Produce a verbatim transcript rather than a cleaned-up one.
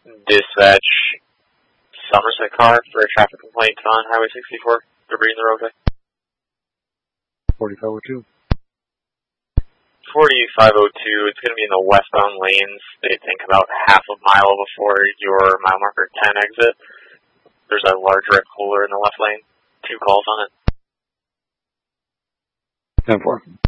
Dispatch Somerset car for a traffic complaint on Highway sixty-four. Debris in the roadway. forty-five oh two. forty-five oh two, it's going to be in the westbound lanes. They think about half a mile before your mile marker ten exit. There's a large red cooler in the left lane. Two calls on it. ten four.